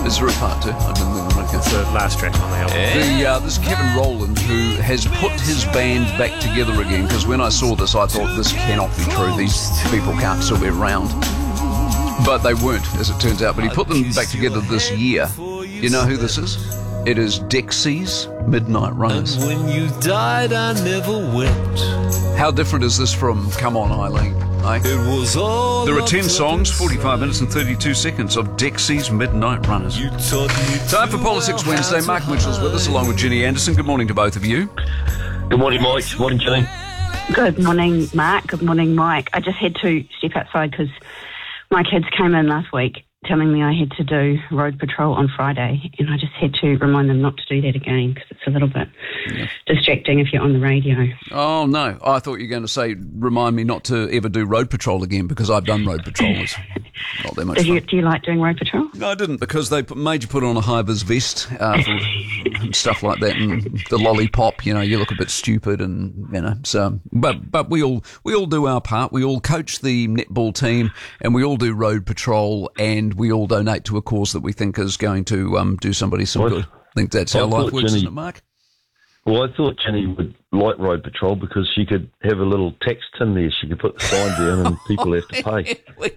Is there a part two? I didn't think It's the last track on the album. This Kevin Rowland, who has put his band back together again, because when I saw this, I thought this cannot be true. These people can't still be around. But they weren't, as it turns out. But he put them back together this year. You know who this is? It is Dexys Midnight Runners. And when you died, I never wept. How different is this from Come On Eileen? It was all There are 10 songs, 45 minutes and 32 seconds of Dexys Midnight Runners. you taught me. Time for Politics Wednesday. Mark Mitchell's with us along with Ginny Anderson. Good morning to both of you. Good morning, Mike. Good morning, Jenny. Good morning, Mark. Good morning, Mike. I just had to step outside because my kids came in last week telling me I had to do road patrol on Friday, and I just had to remind them not to do that again because it's a little bit distracting if you're on the radio. Oh, no. I thought you were going to say, remind me not to ever do road patrol again, because I've done road patrol. It's not that much fun. Do you like doing road patrol? No, I didn't, because they made you put on a high-vis vest and stuff like that, and the lollipop, you look a bit stupid, and, so, but we all do our part. We all coach the netball team, and we all do road patrol, and we all donate to a cause that we think is going to do somebody some good. I think that's how life works, isn't it, Mark? Well, I thought Jenny would like road patrol because she could have a little text in there. She could put the sign down and people have to pay. We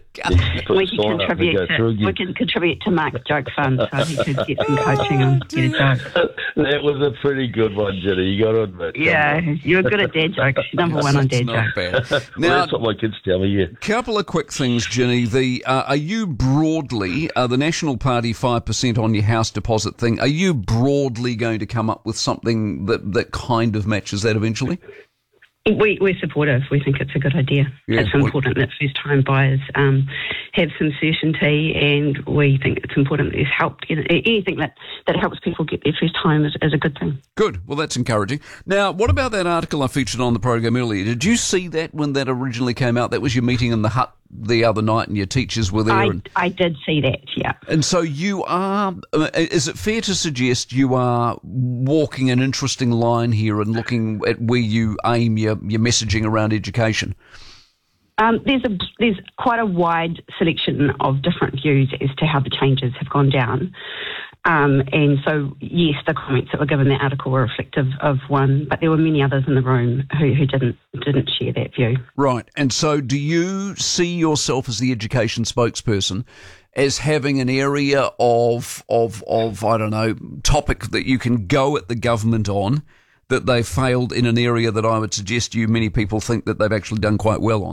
can contribute to Mark's joke fund so he could get some coaching on get a joke. That was a pretty good one, Jenny. You got to admit. Yeah, you're good at dad jokes. You're number one on dad jokes. Well, that's what my kids tell me, yeah. Couple of quick things, Ginny. Are you broadly, the National Party 5% on your house deposit thing, are you broadly going to come up with something that kind of matches that eventually? We're supportive. We think it's a good idea. Yeah, it's important that first-time buyers have some certainty, and we think it's important that there's help. Anything that helps people get their first home is a good thing. Good. Well, that's encouraging. Now, what about that article I featured on the program earlier? Did you see that when that originally came out? That was your meeting in the hut the other night, and your teachers were there. I did see that, yeah. And so you are, is it fair to suggest you are walking an interesting line here and looking at where you aim your messaging around education? There's quite a wide selection of different views as to how the changes have gone down. And so, yes, the comments that were given in that article were reflective of one, but there were many others in the room who didn't share that view. Right. And so do you see yourself as the education spokesperson as having an area of I don't know, topic that you can go at the government on, that they've failed in an area that I would suggest many people think that they've actually done quite well on?